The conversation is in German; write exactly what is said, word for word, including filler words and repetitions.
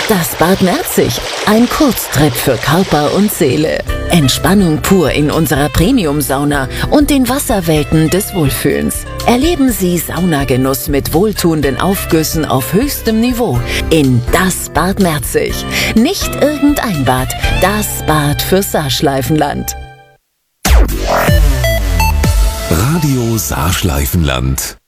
Das Bad Merzig, ein Kurztrip für Körper und Seele. Entspannung pur in unserer Premium-Sauna und den Wasserwelten des Wohlfühlens. Erleben Sie Saunagenuss mit wohltuenden Aufgüssen auf höchstem Niveau in das Bad Merzig. Nicht irgendein Bad, das Bad für Saarschleifenland. Radio Saarschleifenland.